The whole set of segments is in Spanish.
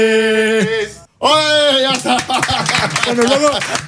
¡Ole! ¡Ya está! Bueno, luego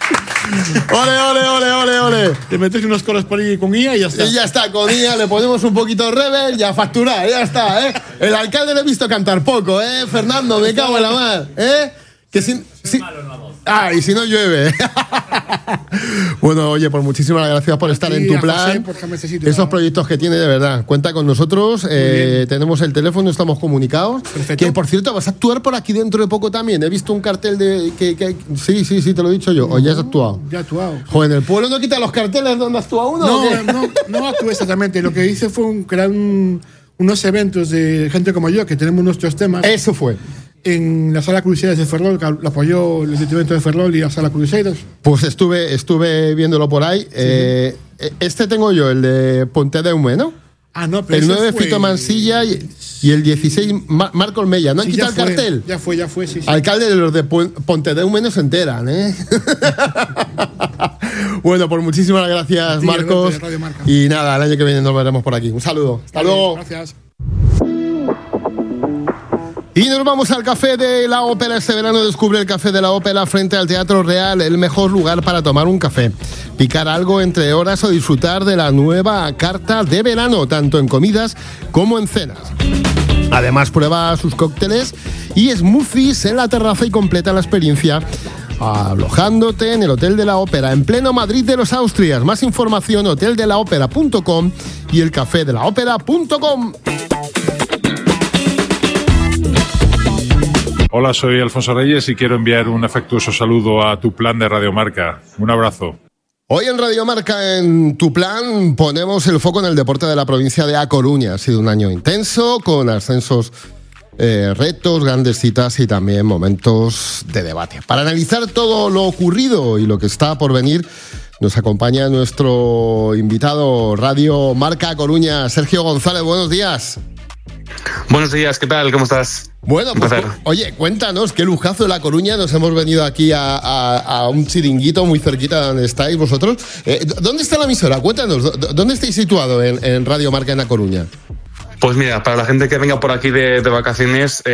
¡Ole! te metes unos coros por ahí con IA y ya está. Y ya está, con ella le ponemos un poquito de reverb y a facturar, ya está, ¿eh? El alcalde le he visto cantar poco, ¿eh? Fernando, me cago en la mar, ¿eh? Que si... y si no llueve. Bueno, oye, pues muchísimas gracias por estar en tu plan. Esos proyectos que tiene, de verdad. Cuenta con nosotros. Tenemos el teléfono, estamos comunicados. Perfecto. Que, por cierto, vas a actuar por aquí dentro de poco también. He visto un cartel de... Sí, te lo he dicho yo. ¿O ya has actuado? Ya he actuado. Joder, ¿en el pueblo no quita los carteles donde actúa uno? No actué exactamente. Lo que hice fue crear unos eventos de gente como yo, que tenemos nuestros temas. Eso fue. En la Sala Cruceros de Ferrol, que lo apoyó el Ayuntamiento de Ferrol y la Sala Cruceros. Pues estuve viéndolo por ahí. Este tengo yo, el de Pontedeume, ¿no? No, pero el 9 Fito Mansilla y el 16 Marco Olmella. ¿No han quitado el cartel? Ya fue, sí. Alcalde de los de Pontedeume no se enteran, ¿eh? Bueno, pues muchísimas gracias, Marcos. Y nada, el año que viene nos veremos por aquí. Un saludo. Hasta luego. Gracias. Y nos vamos al Café de la Ópera. Este verano descubre el Café de la Ópera frente al Teatro Real, el mejor lugar para tomar un café, picar algo entre horas o disfrutar de la nueva carta de verano, tanto en comidas como en cenas. Además, prueba sus cócteles y smoothies en la terraza y completa la experiencia alojándote en el Hotel de la Ópera, en pleno Madrid de los Austrias. Más información, hoteldelaopera.com y elcafedelaopera.com. Hola, soy Alfonso Reyes y quiero enviar un afectuoso saludo a Tu Plan de Radio Marca. Un abrazo. Hoy en Radio Marca, en Tu Plan, ponemos el foco en el deporte de la provincia de A Coruña. Ha sido un año intenso, con ascensos, retos, grandes citas y también momentos de debate. Para analizar todo lo ocurrido y lo que está por venir, nos acompaña nuestro invitado Radio Marca A Coruña, Sergio González. Buenos días. Buenos días, ¿qué tal? ¿Cómo estás? Bueno, pues oye, cuéntanos, qué lujazo de La Coruña. Nos hemos venido aquí a un chiringuito muy cerquita de donde estáis vosotros. ¿Dónde está la emisora? Cuéntanos, ¿dónde estáis situados en Radio Marca en La Coruña? Pues mira, para la gente que venga por aquí de vacaciones,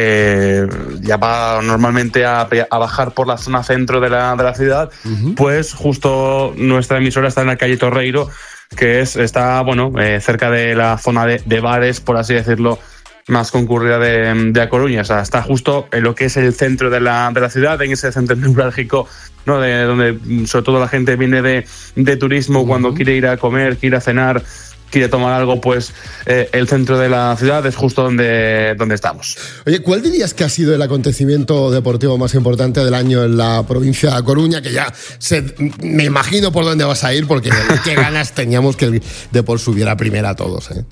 ya va normalmente a bajar por la zona centro de la ciudad, pues justo nuestra emisora está en la calle Torreiro, que está cerca de la zona de bares, por así decirlo, más concurrida de A Coruña. O sea, está justo en lo que es el centro de la ciudad, en ese centro neurálgico, ¿no? De donde sobre todo la gente viene de turismo cuando quiere ir a comer, quiere ir a cenar, quiere tomar algo, pues el centro de la ciudad es justo donde estamos. Oye, ¿cuál dirías que ha sido el acontecimiento deportivo más importante del año en la provincia de A Coruña? Que ya me imagino por dónde vas a ir, porque qué ganas teníamos que el Depor subiera primera a todos, ¿eh?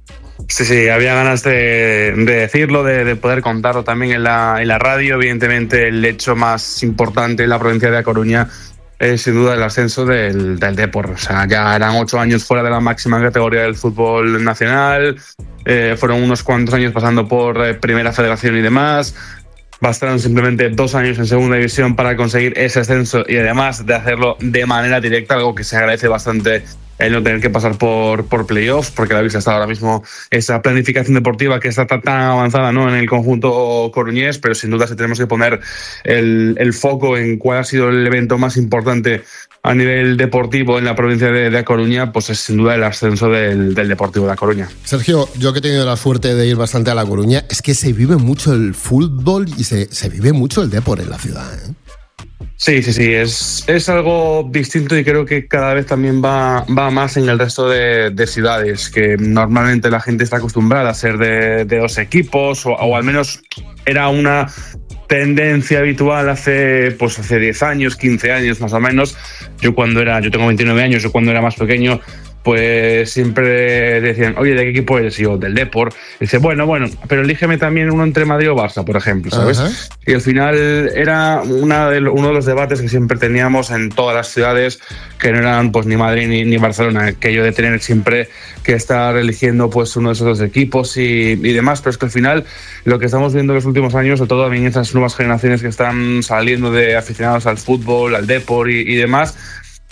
Sí, había ganas de decirlo, de poder contarlo también en la radio. Evidentemente, el hecho más importante en la provincia de A Coruña es sin duda el ascenso del Depor. O sea, ya eran 8 años fuera de la máxima categoría del fútbol nacional, fueron unos cuantos años pasando por Primera Federación y demás. Bastaron simplemente 2 años en Segunda División para conseguir ese ascenso y además de hacerlo de manera directa, algo que se agradece bastante el no tener que pasar por playoffs, porque la vista está ahora mismo esa planificación deportiva que está tan avanzada, ¿no?, en el conjunto coruñés, pero sin duda si tenemos que poner el foco en cuál ha sido el evento más importante a nivel deportivo en la provincia de A Coruña, pues es sin duda el ascenso del Deportivo de A Coruña. Sergio, yo que he tenido la suerte de ir bastante a La Coruña, es que se vive mucho el fútbol y se vive mucho el Depor en la ciudad, ¿eh? Sí, es algo distinto y creo que cada vez también va más en el resto de ciudades, que normalmente la gente está acostumbrada a ser de 2 equipos o al menos era una tendencia habitual hace 10 años, 15 años más o menos. Yo tengo 29 años, yo cuando era más pequeño, pues siempre decían, oye, ¿de qué equipo eres? Y yo, del Depor. Y dice, bueno, pero elígeme también uno entre Madrid o Barça, por ejemplo, ¿sabes? Uh-huh. Y al final era uno de los debates que siempre teníamos en todas las ciudades, que no eran pues ni Madrid ni Barcelona, aquello de tener siempre que estar eligiendo pues uno de esos 2 equipos y demás. Pero es que al final lo que estamos viendo en los últimos años, sobre todo también esas nuevas generaciones que están saliendo de aficionados al fútbol, al Depor y demás,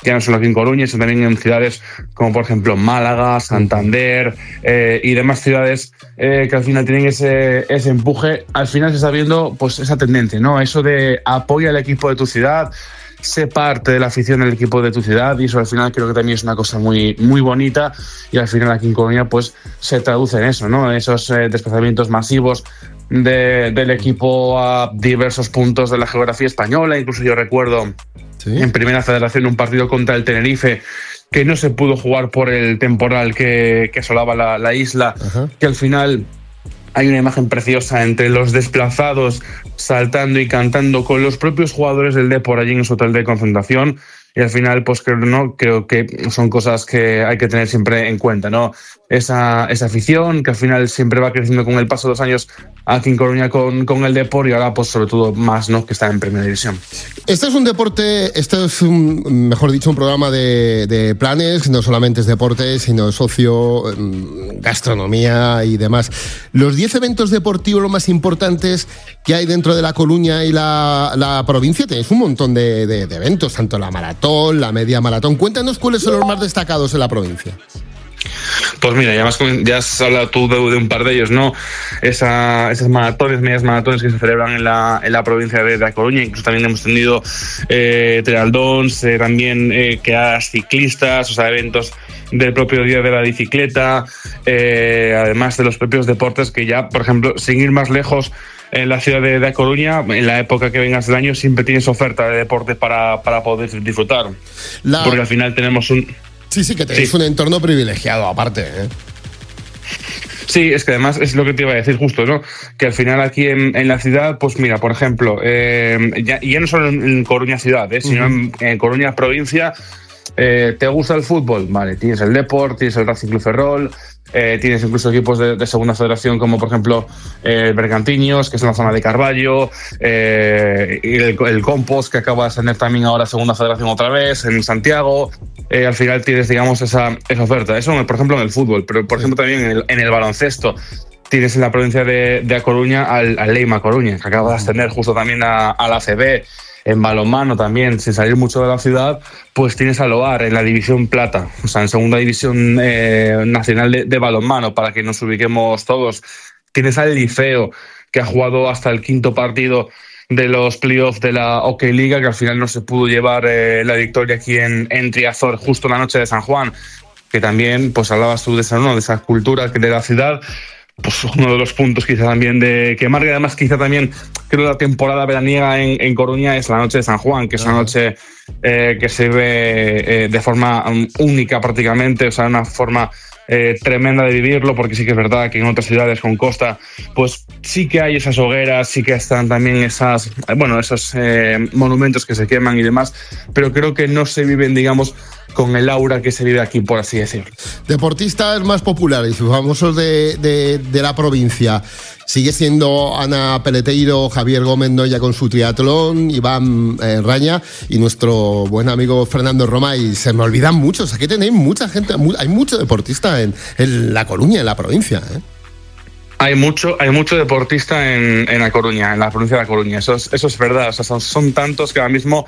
que no solo aquí en Coruña, sino también en ciudades como por ejemplo Málaga, Santander y demás ciudades que al final tienen ese empuje. Al final se está viendo pues esa tendencia, ¿no? Eso de apoya al equipo de tu ciudad, sé parte de la afición del equipo de tu ciudad, y eso al final creo que también es una cosa muy, muy bonita, y al final aquí en Coruña pues se traduce en eso, ¿no? Esos desplazamientos masivos del equipo a diversos puntos de la geografía española. Incluso yo recuerdo en Primera Federación un partido contra el Tenerife que no se pudo jugar por el temporal que asolaba la isla, que al final hay una imagen preciosa entre los desplazados saltando y cantando con los propios jugadores del Depor allí en su hotel de concentración. Y al final, pues creo que son cosas que hay que tener siempre en cuenta, ¿no? Esa afición que al final siempre va creciendo con el paso de los años aquí en Coruña con el Depor, y ahora pues sobre todo más, ¿no?, que está en Primera División. Este es un deporte, mejor dicho, un programa de planes. No solamente es deporte, sino socio, gastronomía y demás. Los 10 eventos deportivos los más importantes que hay dentro de La Coruña y la provincia, tenéis un montón de eventos, tanto la maratón, la media maratón. Cuéntanos cuáles son los más destacados en la provincia. Pues mira, ya has hablado tú de un par de ellos, ¿no? Esas maratones, medias maratones que se celebran en la provincia de La Coruña. Incluso también hemos tenido trialdons, también quedadas ciclistas, o sea, eventos del propio día de la bicicleta, además de los propios deportes que ya, por ejemplo, sin ir más lejos, en la ciudad de La Coruña, en la época que vengas del año, siempre tienes oferta de deporte para poder disfrutar. Porque al final tenemos un... Sí, que tenéis un entorno privilegiado aparte, ¿eh? Sí, es que además es lo que te iba a decir justo, ¿no? Que al final aquí en la ciudad, pues mira, por ejemplo, ya no solo en Coruña ciudad, sino en Coruña provincia, ¿te gusta el fútbol? Vale, tienes el Depor, tienes el Racing Club Ferrol, tienes incluso equipos de segunda federación como por ejemplo Bergantiños, que es en la zona de Carballo, y el Compost, que acaba de ascender también ahora a segunda federación otra vez en Santiago. Al final tienes, digamos, esa oferta. Eso, por ejemplo, en el fútbol, pero por ejemplo también en el baloncesto. Tienes en la provincia de A Coruña al Leima Coruña, que acaba de ascender justo también a la ACB. En balonmano también, sin salir mucho de la ciudad, pues tienes al OAR en la división plata, o sea, en segunda división nacional de balonmano, para que nos ubiquemos todos. Tienes al Liceo, que ha jugado hasta el 5º partido de los playoffs de la Hockey Liga, que al final no se pudo llevar la victoria aquí en Triazor, justo la noche de San Juan, que también, pues hablabas tú de esa cultura de la ciudad. Pues uno de los puntos quizá también que marca, además quizá también creo la temporada veraniega en Coruña es la noche de San Juan, que es una noche que se ve de forma única prácticamente, o sea, una forma tremenda de vivirlo, porque sí que es verdad que en otras ciudades con costa pues sí que hay esas hogueras, sí que están también esos monumentos que se queman y demás, pero creo que no se viven, digamos, con el aura que se vive aquí, por así decirlo. Deportistas más populares, famosos de la provincia. Sigue siendo Ana Peleteiro, Javier Gómez Noya con su triatlón, Iván Raña y nuestro buen amigo Fernando Roma, y se me olvidan muchos. Aquí tenéis mucha gente, hay mucho deportista en La Coruña, en la provincia, ¿eh? Hay mucho deportista en La Coruña, en la provincia de La Coruña. Eso es verdad. O sea, son tantos que ahora mismo,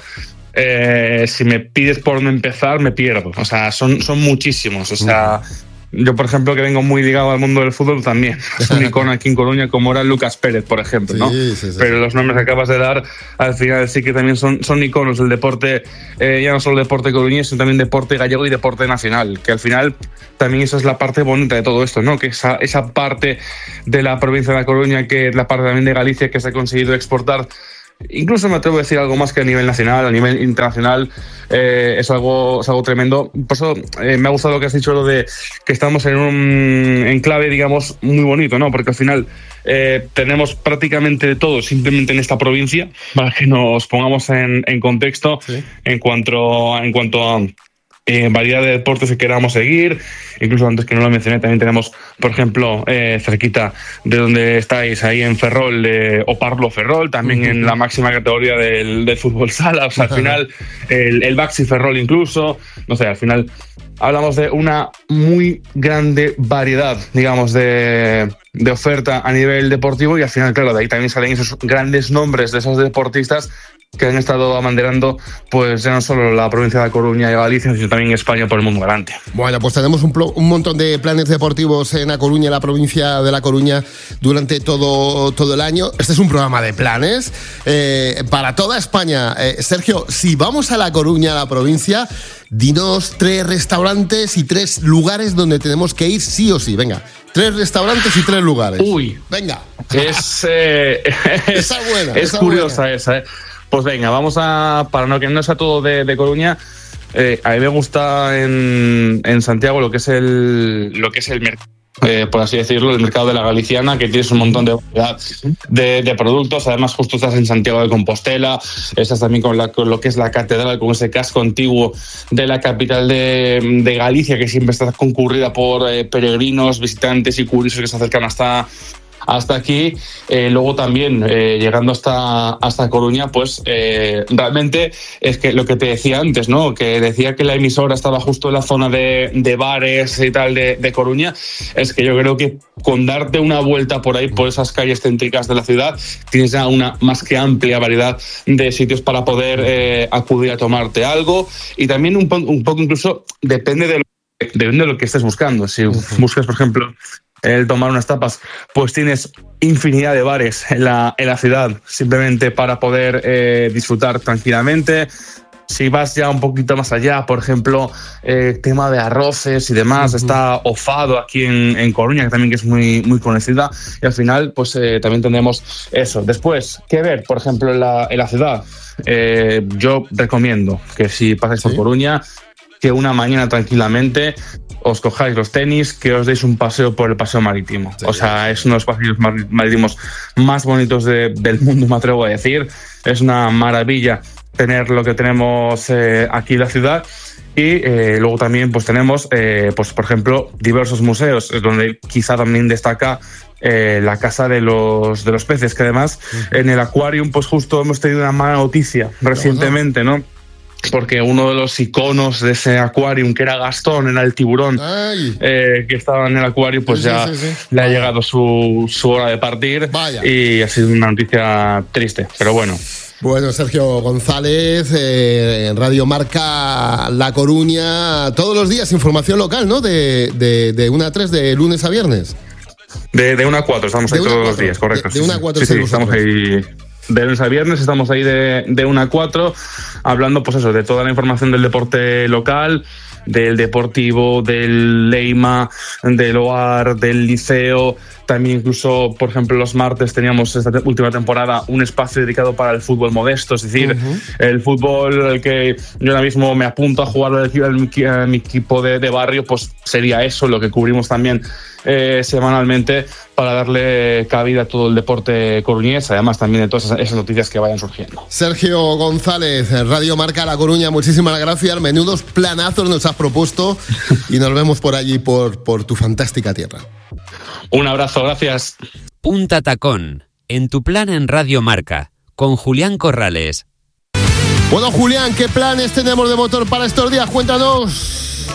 si me pides por dónde empezar, me pierdo. O sea, son muchísimos. O sea, yo, por ejemplo, que vengo muy ligado al mundo del fútbol también. Es un icono aquí en Coruña, como era Lucas Pérez, por ejemplo, ¿no? Sí. Pero los nombres que acabas de dar, al final sí que también son iconos del deporte, ya no solo deporte coruñés, sino también deporte gallego y deporte nacional, que al final también esa es la parte bonita de todo esto, ¿no? Que esa parte de la provincia de La Coruña, que es la parte también de Galicia, que se ha conseguido exportar. Incluso me atrevo a decir algo más que a nivel nacional, a nivel internacional, es algo tremendo. Por eso me ha gustado lo que has dicho, lo de que estamos en un enclave, digamos, muy bonito, ¿no? Porque al final tenemos prácticamente de todo simplemente en esta provincia, para que nos pongamos en contexto, sí. en cuanto a variedad de deportes que queramos seguir. Incluso antes que no lo mencioné, también tenemos, por ejemplo, cerquita de donde estáis, ahí en Ferrol, Oparlo Ferrol, también en la máxima categoría del fútbol sala. O sea, al final, el Baxi Ferrol incluso. No sé, al final hablamos de una muy grande variedad, digamos, de de oferta a nivel deportivo, y al final, claro, de ahí también salen esos grandes nombres de esos deportistas que han estado abanderando, pues ya no solo la provincia de Coruña y Galicia, sino también España por el mundo delante. Bueno, pues tenemos un montón de planes deportivos en A Coruña, la provincia de La Coruña, durante todo el año. Este es un programa de planes para toda España. Sergio, si vamos a La Coruña, a la provincia, dinos 3 restaurantes y 3 lugares donde tenemos que ir sí o sí. Venga, 3 restaurantes y 3 lugares. Uy, venga. Esa buena. Es curiosa buena. Esa. Pues venga, vamos para que no sea todo de Coruña. A mí me gusta en Santiago lo que es el mercado. Por así decirlo, el mercado de la Galiciana, que tienes un montón de variedad de productos. Además, justo estás en Santiago de Compostela, estás también con lo que es la catedral, con ese casco antiguo de la capital de Galicia, que siempre está concurrida por peregrinos, visitantes y curiosos que se acercan hasta aquí. Luego también llegando hasta Coruña, pues realmente es que lo que te decía antes, ¿no? Que decía que la emisora estaba justo en la zona de bares y tal de Coruña. Es que yo creo que con darte una vuelta por ahí, por esas calles céntricas de la ciudad, tienes ya una más que amplia variedad de sitios para poder acudir a tomarte algo. Y también un poco incluso depende de lo que estés buscando. Si buscas, por ejemplo, el tomar unas tapas, pues tienes infinidad de bares en la ciudad, simplemente para poder disfrutar tranquilamente. Si vas ya un poquito más allá, por ejemplo, tema de arroces y demás, está Ofado aquí en Coruña, que también que es muy, muy conocida, y al final pues también tendremos eso. Después, ¿qué ver? Por ejemplo, en la ciudad, yo recomiendo que si pasáis por Coruña, que una mañana tranquilamente os cojáis los tenis, que os deis un paseo por el paseo marítimo. Sí, o sea, es uno de los paseos marítimos más bonitos del mundo, me atrevo a decir. Es una maravilla tener lo que tenemos aquí en la ciudad. Y luego también pues tenemos, pues por ejemplo, diversos museos, donde quizá también destaca la Casa de los Peces, que además en el Aquarium pues justo hemos tenido una mala noticia recientemente, ¿no? Porque uno de los iconos de ese Aquarium, que era Gastón, era el tiburón que estaba en el Aquarium, pues sí. Le ha llegado su hora de partir. Vaya. Y ha sido una noticia triste, pero bueno. Bueno, Sergio González, en Radio Marca La Coruña, todos los días información local, ¿no? De 1 a 3, de lunes a viernes. De 1 a 4, estamos ahí todos los días, correcto. De 1 a 4, sí, estamos ahí. De lunes a viernes estamos ahí de 1 a 4 hablando pues eso, de toda la información del deporte local, del deportivo, del Leima, del OAR, del Liceo. También incluso, por ejemplo, los martes teníamos esta última temporada un espacio dedicado para el fútbol modesto, es decir, el fútbol el que yo ahora mismo me apunto a jugar a mi equipo de barrio, pues sería eso lo que cubrimos también semanalmente, para darle cabida a todo el deporte coruñés, además también de todas esas noticias que vayan surgiendo. Sergio González, Radio Marca La Coruña, muchísimas gracias. Menudos planazos nos has propuesto y nos vemos por allí, por tu fantástica tierra. Un abrazo, gracias. Punta Tacón, en tu plan en Radio Marca, con Julián Corrales. Bueno, Julián, ¿qué planes tenemos de motor para estos días? Cuéntanos.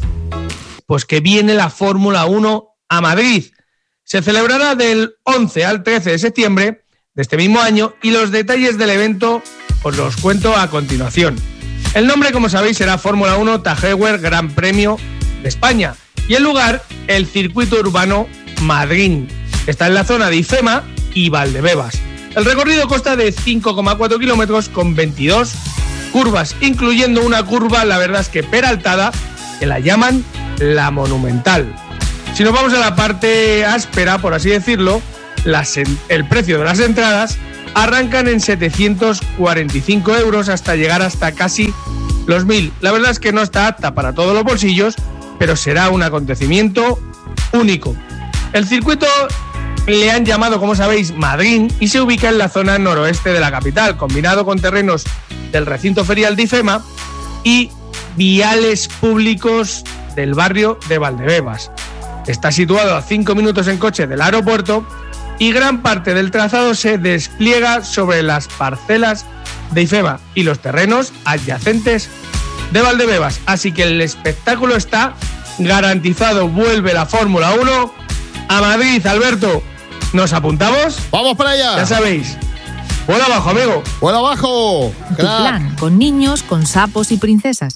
Pues que viene la Fórmula 1 a Madrid. Se celebrará del 11 al 13 de septiembre de este mismo año y los detalles del evento os los cuento a continuación. El nombre, como sabéis, será Fórmula 1 Tajeuer Gran Premio de España y el lugar, el circuito urbano Madrid. Está en la zona de IFEMA y Valdebebas. El recorrido consta de 5,4 kilómetros con 22 curvas, incluyendo una curva, la verdad es que peraltada, que la llaman la Monumental. Si nos vamos a la parte áspera, por así decirlo, el precio de las entradas arrancan en 745 euros hasta llegar hasta casi los 1.000. La verdad es que no está apta para todos los bolsillos, pero será un acontecimiento único. El circuito le han llamado, como sabéis, Madrid, y se ubica en la zona noroeste de la capital, combinado con terrenos del recinto ferial de IFEMA y viales públicos del barrio de Valdebebas. Está situado a 5 minutos en coche del aeropuerto y gran parte del trazado se despliega sobre las parcelas de IFEMA y los terrenos adyacentes de Valdebebas. Así que el espectáculo está garantizado. Vuelve la Fórmula 1 a Madrid. Alberto, ¿nos apuntamos? ¡Vamos para allá! Ya sabéis. ¡Vuela abajo, amigo! ¡Vuela abajo! Tu plan, con niños, con sapos y princesas.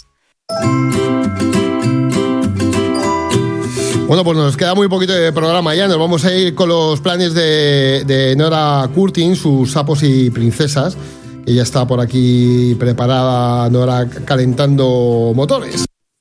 Bueno, pues nos queda muy poquito de programa ya. Nos vamos a ir con los planes de Nora Curtin, sus sapos y princesas. Que ya está por aquí preparada Nora calentando motores.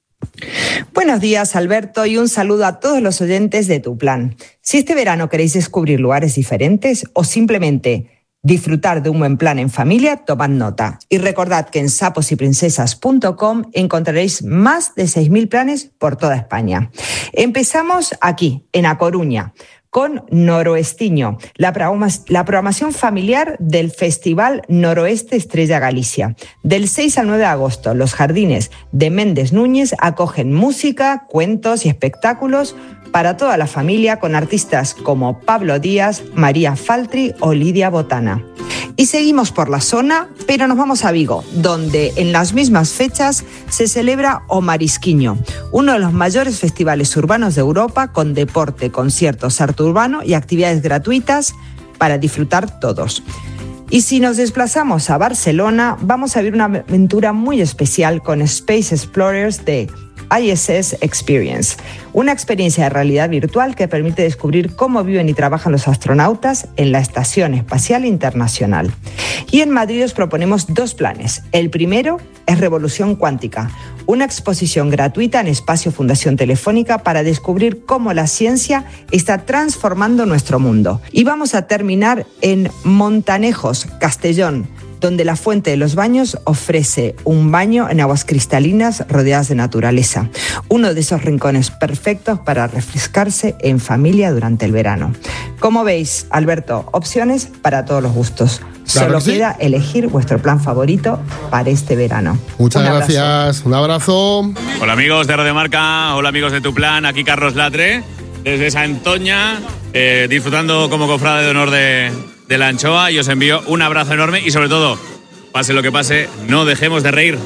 Buenos días, Alberto, y un saludo a todos los oyentes de Tu Plan. Si este verano queréis descubrir lugares diferentes o simplemente disfrutar de un buen plan en familia, tomad nota. Y recordad que en saposyprincesas.com encontraréis más de 6.000 planes por toda España. Empezamos aquí, en A Coruña, con Noroestiño, la programación familiar del Festival Noroeste Estrella Galicia. Del 6 al 9 de agosto, los jardines de Méndez Núñez acogen música, cuentos y espectáculos para toda la familia con artistas como Pablo Díaz, María Faltri o Lidia Botana. Y seguimos por la zona, pero nos vamos a Vigo, donde en las mismas fechas se celebra O Marisquiño, uno de los mayores festivales urbanos de Europa con deporte, conciertos, arte urbano y actividades gratuitas para disfrutar todos. Y si nos desplazamos a Barcelona, vamos a vivir una aventura muy especial con Space Explorers de ISS Experience, una experiencia de realidad virtual que permite descubrir cómo viven y trabajan los astronautas en la Estación Espacial Internacional. Y en Madrid os proponemos 2 planes. El primero es Revolución Cuántica, una exposición gratuita en Espacio Fundación Telefónica para descubrir cómo la ciencia está transformando nuestro mundo. Y vamos a terminar en Montanejos, Castellón, donde la Fuente de los Baños ofrece un baño en aguas cristalinas rodeadas de naturaleza. Uno de esos rincones perfectos para refrescarse en familia durante el verano. Como veis, Alberto, opciones para todos los gustos. Claro. Solo queda elegir vuestro plan favorito para este verano. Muchas gracias. Un abrazo. Hola amigos de Radio Marca, hola amigos de Tu Plan, aquí Carlos Latre, desde Santoña, disfrutando como cofrade de honor de la anchoa, y os envío un abrazo enorme y sobre todo, pase lo que pase, no dejemos de reír.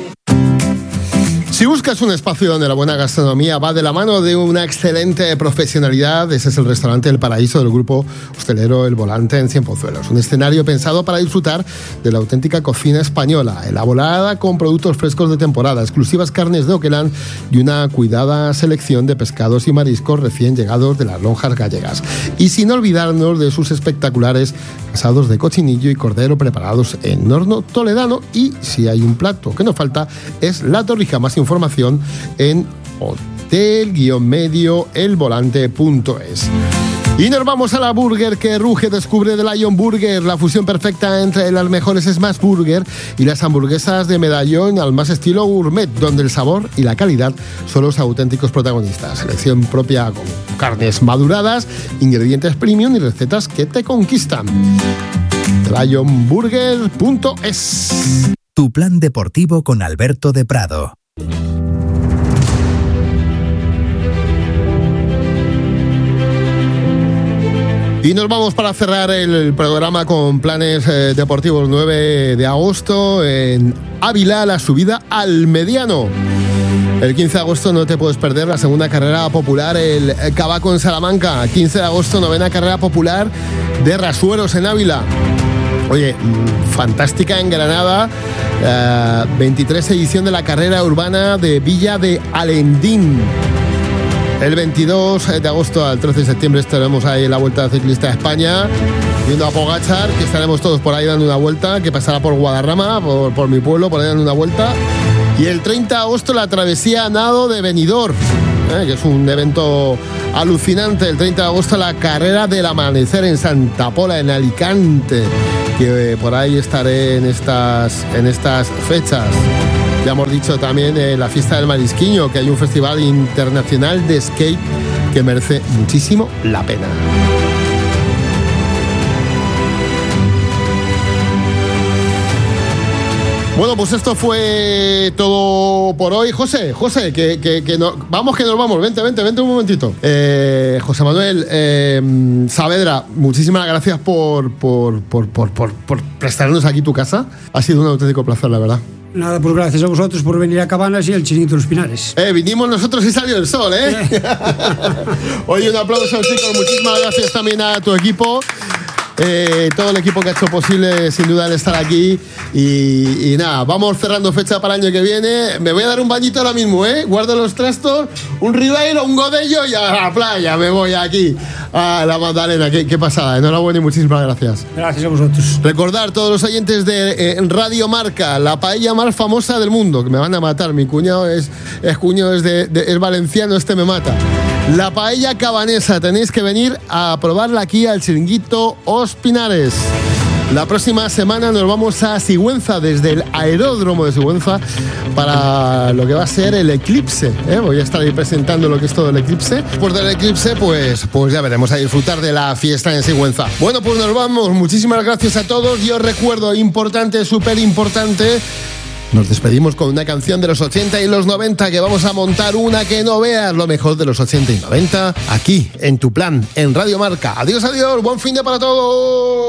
Si buscas un espacio donde la buena gastronomía va de la mano de una excelente profesionalidad, ese es el restaurante El Paraíso del grupo hostelero El Volante en Cienpozuelos. Un escenario pensado para disfrutar de la auténtica cocina española, elaborada con productos frescos de temporada, exclusivas carnes de Oquelán y una cuidada selección de pescados y mariscos recién llegados de las lonjas gallegas. Y sin olvidarnos de sus espectaculares asados de cochinillo y cordero preparados en horno toledano. Y si hay un plato que no falta, es la torrija. Más información en hotel-elvolante.es. Y nos vamos a la burger que ruge. Descubre The Lion Burger, la fusión perfecta entre las mejores Smash Burger y las hamburguesas de medallón al más estilo gourmet, donde el sabor y la calidad son los auténticos protagonistas. Selección propia con carnes maduradas, ingredientes premium y recetas que te conquistan. TheLionBurger.es. Tu plan deportivo con Alberto de Prado. Y nos vamos para cerrar el programa con planes deportivos. 9 de agosto en Ávila, la subida al Mediano. El 15 de agosto no te puedes perder la segunda carrera popular, el Cabaco en Salamanca. 15 de agosto, 9ª carrera popular de Rasueros en Ávila. Oye, fantástica en Granada, 23 edición de la carrera urbana de Villa de Alendín. El 22 de agosto al 13 de septiembre estaremos ahí en la Vuelta Ciclista de España, viendo a Pogačar, que estaremos todos por ahí dando una vuelta, que pasará por Guadarrama, por mi pueblo, por ahí dando una vuelta. Y el 30 de agosto la travesía a nado de Benidorm, que es un evento alucinante. El 30 de agosto la carrera del amanecer en Santa Pola, en Alicante, que por ahí estaré en estas fechas. Ya hemos dicho también la fiesta del Marisquiño, que hay un festival internacional de skate que merece muchísimo la pena. Bueno, pues esto fue todo por hoy. José, que no, vamos que nos vamos. Vente un momentito. José Manuel Saavedra, muchísimas gracias por prestarnos aquí tu casa. Ha sido un auténtico placer, la verdad. Nada, pues gracias a vosotros por venir a Cabanas y al Chiringuito de los Pinares. Vinimos nosotros y salió el sol, ¿eh? Oye, un aplauso, chicos. Muchísimas gracias también a tu equipo. Todo el equipo que ha hecho posible, sin duda, el estar aquí. Y nada, vamos cerrando fecha para el año que viene. Me voy a dar un bañito ahora mismo, ¿eh? Guardo los trastos, un Ribeiro, un Godello y a la playa. Me voy aquí a la Magdalena. Qué pasada. Enhorabuena y muchísimas gracias. Gracias a vosotros. Recordar, todos los oyentes de Radio Marca, la paella más famosa del mundo, que me van a matar. Mi cuñado es valenciano, me mata. La paella cabanesa, tenéis que venir a probarla aquí al Chiringuito Os Pinares. La próxima semana nos vamos a Sigüenza, desde el aeródromo de Sigüenza, para lo que va a ser el eclipse. Voy a estar ahí presentando lo que es todo el eclipse. Después del eclipse, pues ya veremos, a disfrutar de la fiesta en Sigüenza. Bueno, pues nos vamos. Muchísimas gracias a todos. Yo recuerdo, importante, súper importante, nos despedimos con una canción de los 80 y los 90, que vamos a montar una que no veas, lo mejor de los 80 y 90, aquí, en Tu Plan, en Radio Marca. Adiós, adiós, buen fin de para todos.